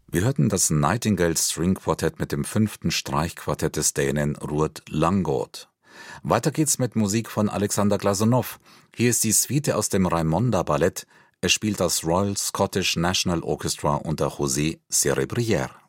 Wir hörten das Nightingale String Quartett mit dem 5. Streichquartett des Dänen Ruud Langgaard. Weiter geht's mit Musik von Alexander Glazunov. Hier ist die Suite aus dem Raimonda-Ballett. Es spielt das Royal Scottish National Orchestra unter José Cerebrière.